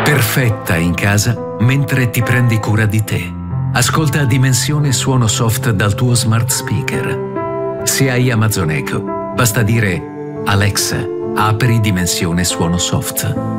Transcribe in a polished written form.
Perfetta in casa mentre ti prendi cura di te. Ascolta Dimensione Suono Soft dal tuo smart speaker. Se hai Amazon Echo, basta dire Alexa, apri Dimensione Suono Soft.